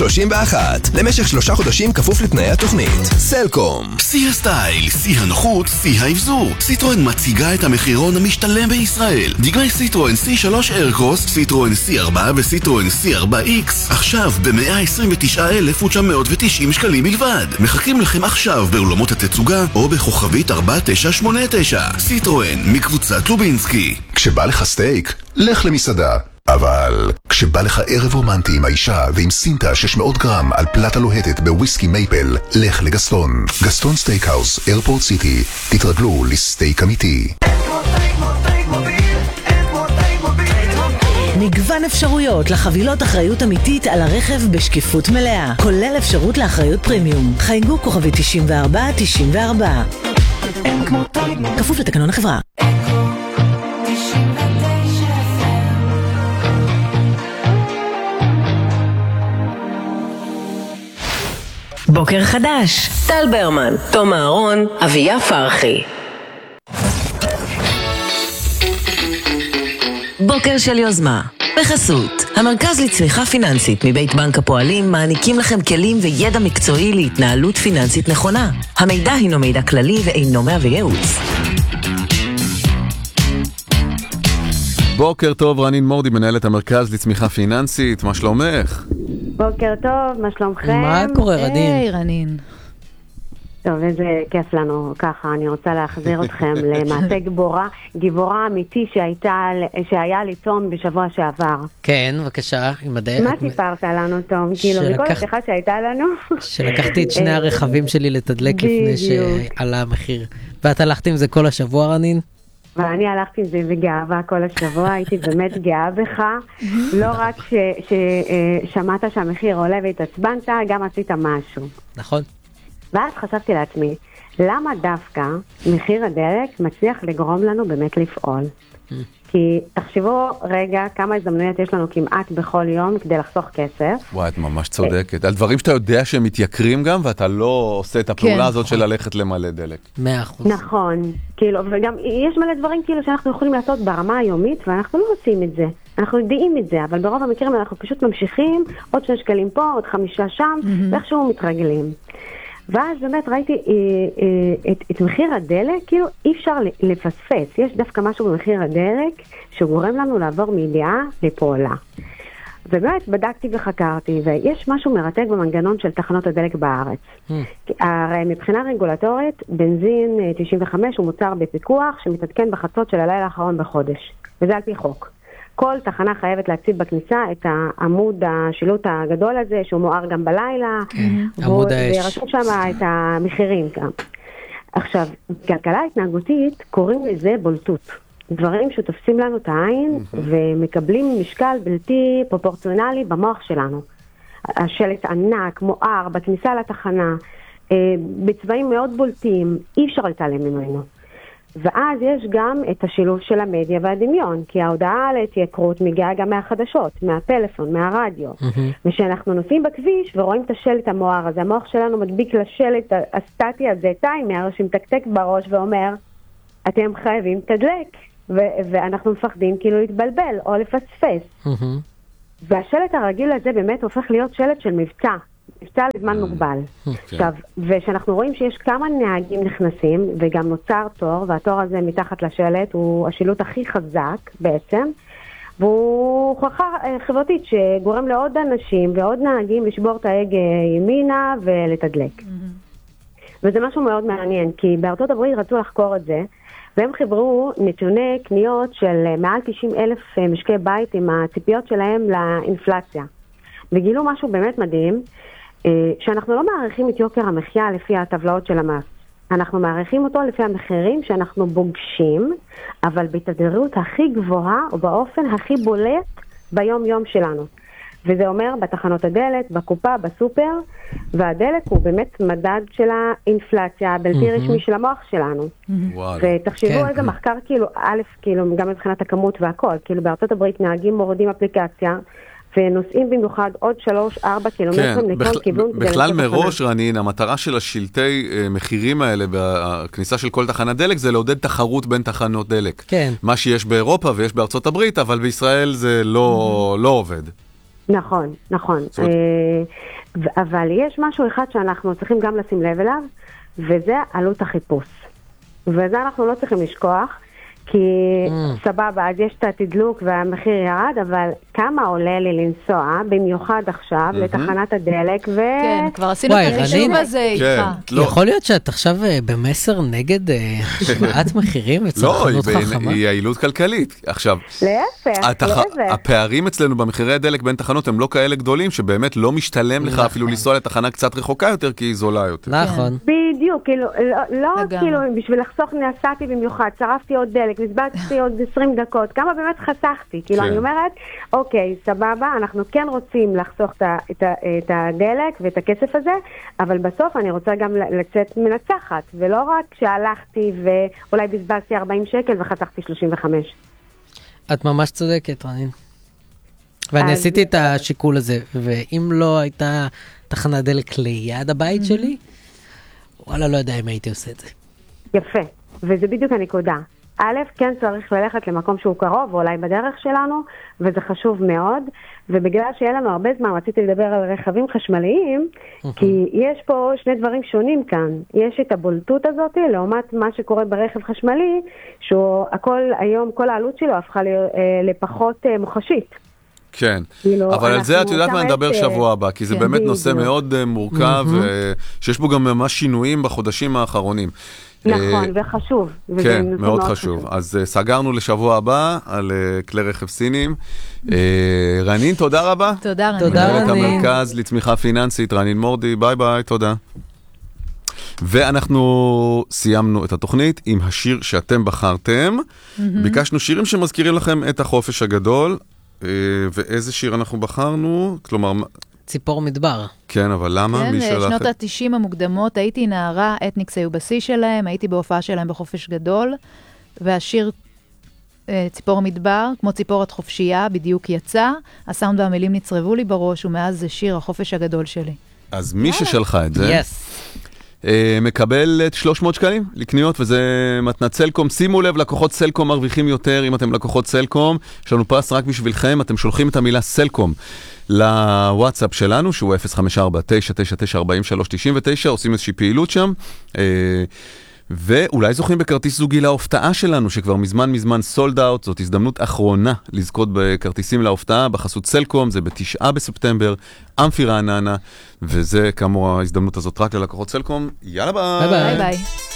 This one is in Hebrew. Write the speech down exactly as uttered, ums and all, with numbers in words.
שלושים ואחת. למשך שלושה חודשים כפוף לתנאי התוכנית. סלקום. שיא הסטייל, שיא הנוחות, שיא האבזור. סיטרואן מציגה את המחירון המשתלם בישראל. דגמי סיטרואן סי שלוש איירקרוס, סיטרואן סי ארבע וסיטרואן סי ארבע איקס. עכשיו ב-מאה עשרים ותשעה אלף ותשע מאות ותשעים שקלים בלבד. מחכים לכם עכשיו באולמות התצוגה או בכוכבית ארבע תשע שמונה תשע. סיטרואן מקבוצת לובינסקי. כשבא לך סטייק, לך למסעדה. אבל כשבא לך ערב רומנטי עם האישה ועם סינטה שש מאות גרם על פלטה לוהטת בוויסקי מייפל, לך לגסטון. גסטון סטייקהאוס, איירפורט סיטי. תתרגלו לסטייק אמיתי. מגוון אפשרויות לחבילות אחריות אמיתית על הרכב בשקיפות מלאה, כולל אפשרות לאחריות פרימיום. חייגו כוכבי תשעים וארבע תשעים וארבע. כפוף לתקנון החברה. בוקר חדש, טל ברמן, תום אהרון, אביה פרחי. בוקר של יוזמה, בחסות המרכז לצמיחה פיננסית מבית בנק הפועלים מעניקים לכם כלים וידע מקצועי להתנהלות פיננסית נכונה. המידע הינו מידע כללי ואינו מהווה ייעוץ. בוקר טוב, רנין מורדי, מנהלת המרכז לצמיחה פיננסית, מה שלומך? בוקר טוב, מה שלומכם? מה קורה, רנין? היי, רנין. טוב, איזה כיף לנו ככה, אני רוצה להחזיר אתכם למעשה גיבורה, גיבורה אמיתי שהייתה, שהיה לי תום בשבוע שעבר. כן, בבקשה, עם הדרך. מה סיפרת לנו, תום? כאילו, בכל השיחה שהייתה לנו? שלקחתי את שני הרכבים שלי לתדלק לפני שעלה המחיר. ואת הלכת עם זה כל השבוע, רנין? ואני הלכתי עם זה בגאווה כל השבוע, הייתי באמת גאה בך, לא רק ששמעת שהמחיר עולה והתעצבנת, גם עשית משהו. נכון. ואז חשבתי לעצמי, למה דווקא מחיר הדלק מצליח לגרום לנו באמת לפעול? כי תחשבו רגע כמה הזדמנויות יש לנו כמעט בכל יום כדי לחסוך כסף. וואי, את ממש צודקת. על דברים שאתה יודע שהם מתייקרים גם, ואתה לא עושה את הפעולה הזאת של ללכת למלא דלק. מאה אחוז. נכון. כאילו, וגם יש מלא דברים כאילו שאנחנו יכולים לעשות ברמה היומית, ואנחנו לא עושים את זה. אנחנו יודעים את זה, אבל ברוב המקרים אנחנו פשוט ממשיכים, עוד שני שקלים פה, עוד חמישה שם, ואיכשהו מתרגלים. ואז באמת ראיתי אה, אה, את, את מחיר הדלק, כאילו אי אפשר לפספס, יש דווקא משהו במחיר הדלק שגורם לנו לעבור מידיעה לפעולה. ובאמת בדקתי וחקרתי, ויש משהו מרתק במנגנון של תחנות הדלק בארץ. Mm. הרי מבחינה רגולטורית, בנזין תשעים וחמש הוא מוצר בפיקוח שמתעדכן בחצות של הלילה האחרון בחודש, וזה על פי חוק. כל תחנה חייבת להציב בכניסה את העמוד השילוט הגדול הזה, שהוא מואר גם בלילה, עמוד האש. ורשום שם את המחירים גם. עכשיו, בכלכלה התנהגותית קוראים לזה בולטות. דברים שתופסים לנו את העין, ומקבלים משקל בלתי פרופורציונלי במוח שלנו. השלט ענק, מואר, בכניסה לתחנה, בצבעים מאוד בולטים, אי אפשר להתעלם ממנו. ואז יש גם את השילוב של המדיה והדמיון, כי ההודעה על התייקרות מגיעה גם מהחדשות, מהפלאפון, מהרדיו. Mm-hmm. ושאנחנו נוסעים בכביש ורואים את השלט המואר הזה, המוח שלנו מדביק לשלט הסטטי הזה, טיימר שמתקתק בראש ואומר, אתם חייבים תדלק, ו- ואנחנו מפחדים כאילו להתבלבל או לפספס. Mm-hmm. והשלט הרגיל הזה באמת הופך להיות שלט של מבצע. מבצע לזמן מוגבל. עכשיו, ושאנחנו רואים שיש כמה נהגים נכנסים, וגם נוצר תור, והתור הזה מתחת לשלט הוא השילוט הכי חזק בעצם, והוא הוכחה חברתית שגורם לעוד אנשים ועוד נהגים לשבור את ההגה ימינה ולתדלק. וזה משהו מאוד מעניין, כי בארצות הברית רצו לחקור את זה, והם חיברו נתוני קניות של מעל תשעים אלף משקי בית עם הציפיות שלהם לאינפלציה. וגילו משהו באמת מדהים, שאנחנו לא מעריכים את יוקר המחיה לפי הטבלאות של המס. אנחנו מעריכים אותו לפי המחירים שאנחנו בוגשים, אבל בתדירות הכי גבוהה ובאופן הכי בולט ביום יום שלנו. וזה אומר בתחנות הדלק, בקופה, בסופר, והדלק הוא באמת מדד של האינפלציה הבלתי רשמי של המוח שלנו. ותחשבו איזה מחקר כאילו, א', כאילו, גם מבחינת הכמות והכל, כאילו בארצות הברית נהגים מורידים אפליקציה, ונוסעים במיוחד עוד שלוש, ארבע קילומטרים לכל כיוון. בכלל מראש, רנין, המטרה של השלטי מחירים האלה בכניסה של כל תחנת דלק, זה לעודד תחרות בין תחנות דלק. כן. מה שיש באירופה ויש בארצות הברית, אבל בישראל זה לא עובד. נכון, נכון. אבל יש משהו אחד שאנחנו צריכים גם לשים לב אליו, וזה עלות החיפוש. וזה אנחנו לא צריכים לשכוח, כי mm. סבבה, אז יש את התדלוק והמחיר ירד, אבל כמה עולה לי לנסוע, במיוחד עכשיו, mm-hmm. לתחנת הדלק, ו... כן, כבר עשינו את החישוב הזה איתך. כן, לא. יכול להיות שאת עכשיו במסר נגד השוואת מחירים וצרכנות חכמה? לא, היא יעילות כלכלית. עכשיו, להפך, התח... להפך. הפערים אצלנו במחירי הדלק בין תחנות הם לא כאלה גדולים, שבאמת לא משתלם לך אפילו לנסוע לתחנה קצת רחוקה יותר, כי היא זולה יותר. נכון. בדיוק, כאילו, לא כאילו, בשביל לחסוך נסעתי במיוחד, צרפתי עוד דלק, נסבצתי עוד עשרים דקות, כמה באמת חסכתי, כאילו אני אומרת, אוקיי, סבבה, אנחנו כן רוצים לחסוך את הדלק ואת הכסף הזה, אבל בסוף אני רוצה גם לצאת מנצחת, ולא רק שהלכתי ואולי בזבזתי ארבעים שקל וחסכתי שלושים וחמש. את ממש צודקת, רנין. ואני עשיתי את השיקול הזה, ואם לא הייתה תחנת דלק ליד הבית שלי, וואלה, לא יודע אם הייתי עושה את זה. יפה, וזה בדיוק הנקודה. א', כן צריך ללכת למקום שהוא קרוב, ואולי בדרך שלנו, וזה חשוב מאוד, ובגלל שיהיה לנו הרבה זמן, רציתי לדבר על רכבים חשמליים, כי יש פה שני דברים שונים כאן. יש את הבולטות הזאת, לעומת מה שקורה ברכב חשמלי, שהוא הכל היום, כל העלות שלו הפכה לפחות מוחשית. כן, אבל על זה את יודעת מה נדבר שבוע הבא, כי זה באמת נושא מאוד מורכב, שיש בו גם ממש שינויים בחודשים האחרונים. נכון, וחשוב. כן, מאוד חשוב. אז סגרנו לשבוע הבא על כלי רכב סינים. רנין, תודה רבה. תודה רנין. תודה רנין. מנהלת המרכז לצמיחה פיננסית, רנין מורדי, ביי ביי, תודה. ואנחנו סיימנו את התוכנית עם השיר שאתם בחרתם. ביקשנו שירים שמזכירים לכם את החופש הגדול. ואיזה שיר אנחנו בחרנו? כלומר... ציפור מדבר. כן, אבל למה? כן, מי שלח... שנות ה-תשעים המוקדמות, הייתי נערה, אתניקס היו בשיא שלהם, הייתי בהופעה שלהם בחופש גדול, והשיר ציפור מדבר, כמו ציפורת חופשייה, בדיוק יצא, הסאונד והמילים נצרבו לי בראש, ומאז זה שיר החופש הגדול שלי. אז מי ששלחה את זה... Yes. מקבל את שלוש מאות שקלים לקניות, וזה מתנת סלקום. שימו לב, לקוחות סלקום מרוויחים יותר אם אתם לקוחות סלקום. יש לנו פרס רק בשבילכם, אתם שולחים את המילה סלקום לוואטסאפ שלנו, שהוא אפס חמש ארבע תשע תשע תשע ארבעים ושלוש תשעים ותשע, עושים איזושהי פעילות שם, ואולי זוכים בכרטיס זוגי להופתעה שלנו, שכבר מזמן מזמן סולד אאוט. זאת הזדמנות אחרונה לזכות בכרטיסים להופתעה בחסות סלקום, זה בתשעה בספטמבר, אמפי רעננה, וזה כאמור ההזדמנות הזאת רק ללקוחות סלקום. יאללה ביי! ביי ביי!